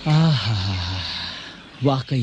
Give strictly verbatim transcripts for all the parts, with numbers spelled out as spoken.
आहा, वाकई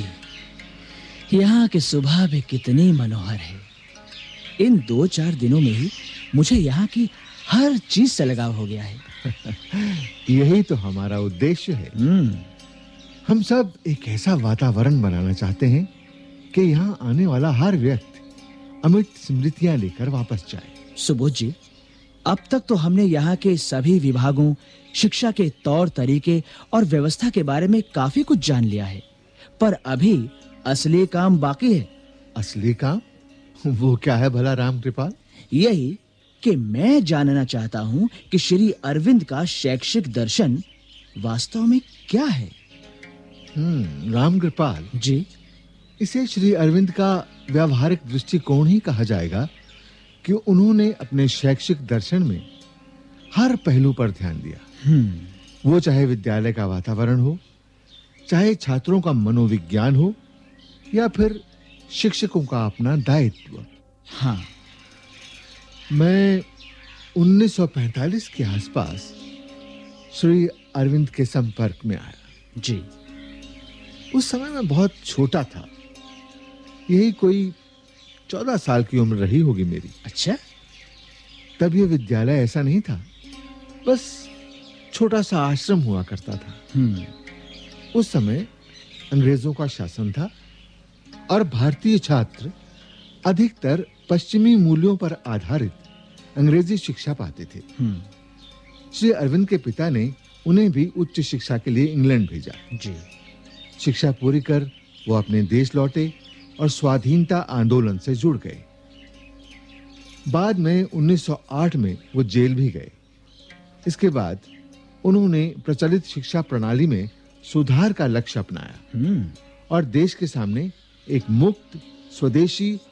यहाँ की सुबह भी कितनी मनोहर है। इन दो चार दिनों में ही मुझे यहाँ की हर चीज से लगाव हो गया है। यही तो हमारा उद्देश्य है। हम्म हम सब एक ऐसा वातावरण बनाना चाहते हैं कि यहाँ आने वाला हर व्यक्ति अमिट स्मृतियां लेकर वापस जाए। सुबोध जी, अब तक तो हमने यहाँ के सभी विभागों, शिक्षा के तौर तरीके और व्यवस्था के बारे में काफी कुछ जान लिया है, पर अभी असली काम बाकी है। असली काम? वो क्या है भला राम कृपाल? यही कि मैं जानना चाहता हूँ कि श्री अरविंद का शैक्षिक दर्शन वास्तव में क्या है। हम्म राम कृपाल जी, इसे श्री अरविंद का व्यावहारिक दृष्टिकोण ही कहा जाएगा कि उन्होंने अपने शैक्षिक दर्शन में हर पहलू पर ध्यान दिया। हम्म वो चाहे विद्यालय का वातावरण हो, चाहे छात्रों का मनोविज्ञान हो, या फिर शिक्षकों का अपना दायित्व। हाँ, मैं उन्नीस सौ पैंतालीस के आसपास श्री अरविंद के संपर्क में आया। जी, उस समय मैं बहुत छोटा था, यही कोई चौदह साल की उम्र रही होगी मेरी। अच्छा। तब ये विद्यालय ऐसा नहीं था, बस छोटा सा आश्रम हुआ करता था। हम्म उस समय अंग्रेजों का शासन था और भारतीय छात्र अधिकतर पश्चिमी मूल्यों पर आधारित अंग्रेजी शिक्षा पाते थे। हम्म श्री अरविंद के पिता ने उन्हें भी उच्च शिक्षा के लिए इंग्लैंड भेजा। जी, शिक्षा पूरी कर वो अपने देश लौटे और स्वाधीनता आंदोलन से जुड़ गए। बाद में उन्नीस सौ आठ में वो जेल भी गए। इसके बाद उन्होंने प्रचलित शिक्षा प्रणाली में सुधार का लक्ष्य अपनाया हम्म और देश के सामने एक मुक्त, स्वदेशी